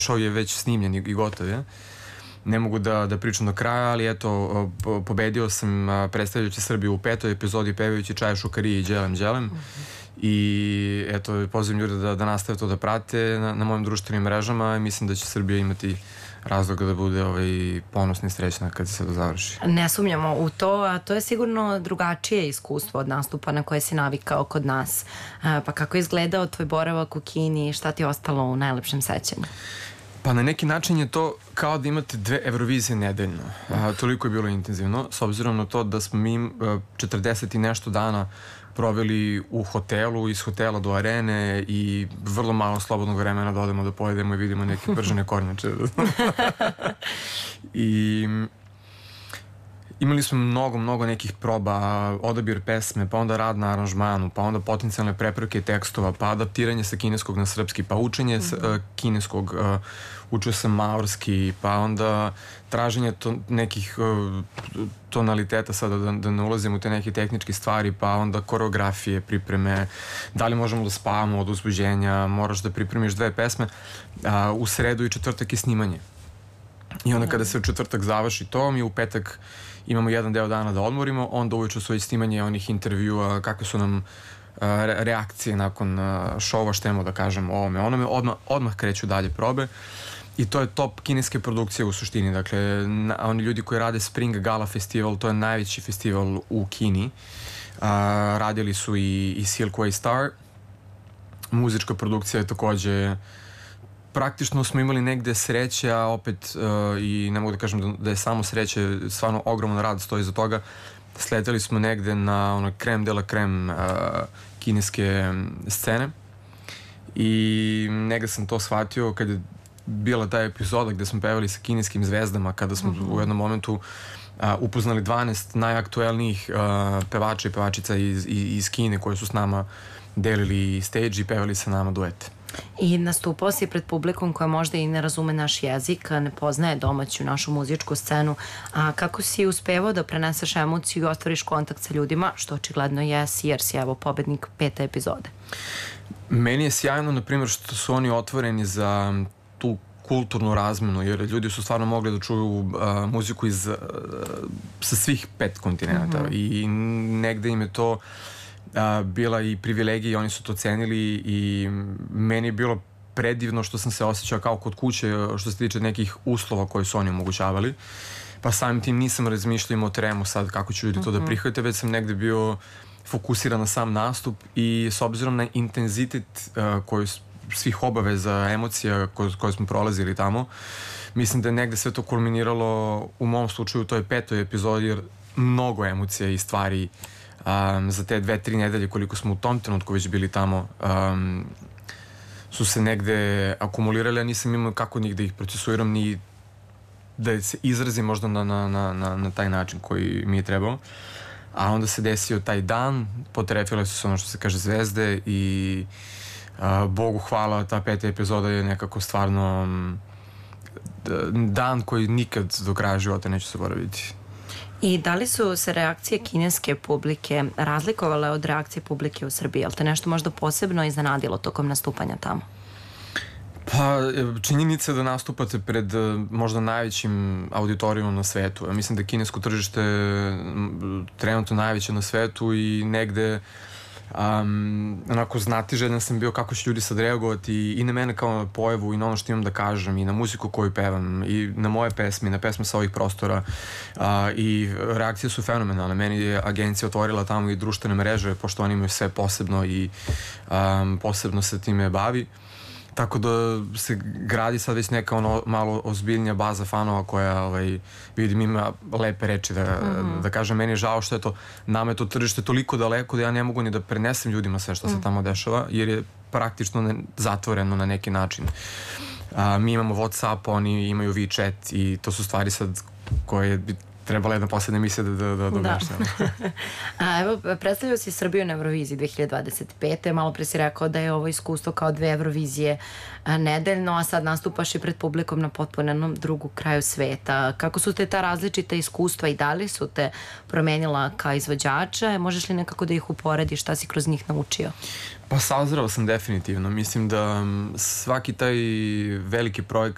show je već snimljen i gotov je. Ne mogu da pričam do kraja, ali eto, pobedio sam predstavljajući Srbiju u 5. epizodi pevajući Čaja Šukarije i Đelem Đelem. I eto, pozivam ljude da nastave to da prate na mojim društvenim mrežama i mislim da će Srbija imati razloga da bude ponosna i srećna kad se to završi. Ne sumnjamo u to, a to je sigurno drugačije iskustvo od nastupa na koje si navikao kod nas. Pa kako je izgledao tvoj boravak u Kini i šta ti je ostalo u najlepšem sećanju? Pa na neki način je to kao da imate 2 Eurovizije nedeljno. Toliko je bilo intenzivno, s obzirom na to da smo mi 40 i nešto dana proveli u hotelu, iz hotela do arene i vrlo malo slobodnog vremena da odemo da pojedemo i vidimo neke pržene kornjače. I imali smo mnogo nekih proba, odabir pesme, pa onda rad na aranžmanu, pa onda potencijalne prepreke tekstova, pa adaptiranje sa kineskog na srpski, pa učenje kineskog, učio sam maorski, pa onda traženje nekih tonaliteta, sada da ne ulazim u te neke tehničke stvari, pa onda koreografije, pripreme, da li možemo da spavamo od uzbuđenja, moraš da pripremiš 2 pesme, u sredu i četvrtak je snimanje. I onda kada se u četvrtak završi to, mi u petak imamo jedan deo dana da odmorimo, onda uveče su već snimanje onih intervjua, kakve su nam reakcije nakon šova, štemo da kažem ovome, onome, odmah kreću dalje probe i to je top kineske produkcije u suštini. Dakle, oni ljudi koji rade Spring Gala festival, to je najveći festival u Kini, radili su i Silk Way Star, muzička produkcija je takođe. Praktično smo imali negde sreće, a opet i ne mogu da kažem da je samo sreće, stvarno ogroman rad stoji za toga. Sleteli smo negde na ono krem de la krem kineske scene i negde sam to shvatio kad je bila ta epizoda gde smo pevali sa kineskim zvezdama, kada smo u jednom momentu upoznali 12 najaktuelnijih pevača i pevačica iz Kine koji su s nama delili stage i pevali sa nama duete. I nastupao si pred publikom koja možda i ne razume naš jezik, ne poznaje domaću našu muzičku scenu. A kako si uspevao da preneseš emociju i ostvariš kontakt sa ljudima, što očigledno jesi, jer si evo pobednik 5. epizode? Meni je sjajno, na primjer, što su oni otvoreni za tu kulturnu razmenu, jer ljudi su stvarno mogli da čuju muziku sa svih 5 kontinenta i negde im je to bila i privilegija i oni su to cenili i meni je bilo predivno što sam se osjećao kao kod kuće što se tiče nekih uslova koje su oni omogućavali, pa samim tim nisam razmišljao imao tremu sad kako će ljudi to da prihvate, već sam negde bio fokusiran na sam nastup i s obzirom na intenzitet svih obaveza, emocija koje smo prolazili tamo, mislim da je negde sve to kulminiralo u mom slučaju u toj 5. epizodi, jer mnogo emocija i stvari za te 2-3 nedelje koliko smo u tom trenutku već bili tamo su se negde akumulirali, a nisam imao kako njih da ih procesuiram ni da se izrazim možda na taj način koji mi je trebao. A onda se desio taj dan, potrefile su se ono što se kaže zvezde i Bogu hvala, ta 5. epizoda je nekako stvarno dan koji nikad do kraja života neću zaboraviti. I da li su se reakcije kineske publike razlikovale od reakcije publike u Srbiji? Jel te nešto možda posebno iznenadilo tokom nastupanja tamo? Pa, činjenica da nastupate pred možda najvećim auditorijumom na svetu. Ja mislim da je kinesko tržište trenutno najveće na svetu i negde onako znatiželjan sam bio kako će ljudi sad reagovati i na mene kao na pojavu i na ono što imam da kažem i na muziku koju pevam i na moje pesme i na pesme sa ovih prostora i reakcije su fenomenalne. Meni je agencija otvorila tamo i društvene mreže pošto oni imaju sve posebno i posebno se time bavi. Tako da se gradi sad već neka ono malo ozbiljnija baza fanova koja vidim ima lepe reči da kažem. Meni je žao što je to, nama je to tržište toliko daleko da ja ne mogu ni da prenesem ljudima sve što se tamo dešava jer je praktično zatvoreno na neki način. Mi imamo Whatsapp, oni imaju WeChat i to su stvari sad koje bi trebala jedna poslednja emisija da objašnjamo. Evo, predstavljao si Srbiju na Euroviziji 2025. Malo pre si rekao da je ovo iskustvo kao 2 Eurovizije nedeljno, a sad nastupaš i pred publikom na potpuno drugu kraju sveta. Kako su te ta različita iskustva i da li su te promenila kao izvođača? Možeš li nekako da ih uporediš, šta si kroz njih naučio? Pa sazrao sam definitivno. Mislim da svaki taj veliki projekat